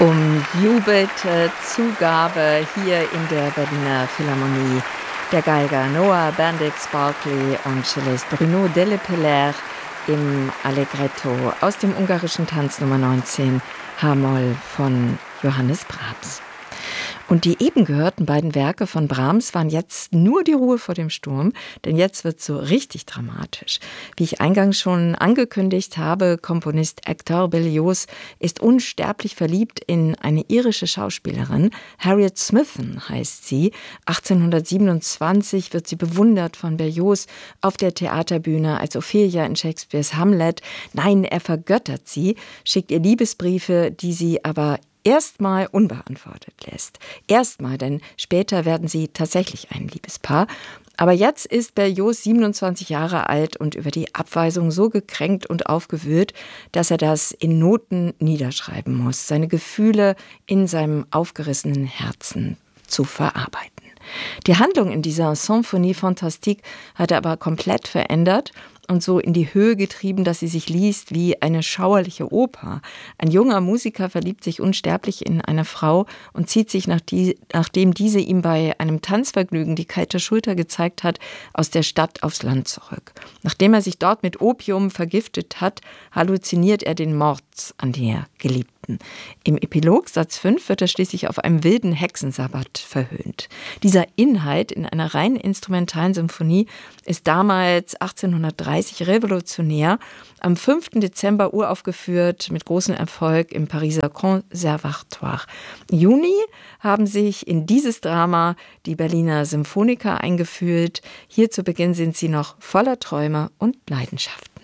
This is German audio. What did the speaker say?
Umjubelte Zugabe hier in der Berliner Philharmonie. Der Geiger Noah Bendix-Barclay und Cellist Bruno Delepeller im Allegretto aus dem ungarischen Tanz Nummer 19, H-Moll von Johannes Brahms. Und die eben gehörten beiden Werke von Brahms waren jetzt nur die Ruhe vor dem Sturm, denn jetzt wird es so richtig dramatisch. Wie ich eingangs schon angekündigt habe, Komponist Hector Berlioz ist unsterblich verliebt in eine irische Schauspielerin. Harriet Smithson heißt sie. 1827 wird sie bewundert von Berlioz auf der Theaterbühne als Ophelia in Shakespeares Hamlet. Nein, er vergöttert sie, schickt ihr Liebesbriefe, die sie aber erstmal unbeantwortet lässt. Erstmal, denn später werden sie tatsächlich ein Liebespaar. Aber jetzt ist Berlioz 27 Jahre alt und über die Abweisung so gekränkt und aufgewühlt, dass er das in Noten niederschreiben muss, seine Gefühle in seinem aufgerissenen Herzen zu verarbeiten. Die Handlung in dieser Symphonie Fantastique hat er aber komplett verändert und so in die Höhe getrieben, dass sie sich liest wie eine schauerliche Oper. Ein junger Musiker verliebt sich unsterblich in eine Frau und zieht sich, nachdem diese ihm bei einem Tanzvergnügen die kalte Schulter gezeigt hat, aus der Stadt aufs Land zurück. Nachdem er sich dort mit Opium vergiftet hat, halluziniert er den Mord an der Geliebten. Im Epilog, Satz 5, wird er schließlich auf einem wilden Hexensabbat verhöhnt. Dieser Inhalt in einer rein instrumentalen Symphonie ist damals 1830 revolutionär, am 5. Dezember uraufgeführt, mit großem Erfolg im Pariser Conservatoire. Im Juni haben sich in dieses Drama die Berliner Symphoniker eingefühlt. Hier zu Beginn sind sie noch voller Träume und Leidenschaften.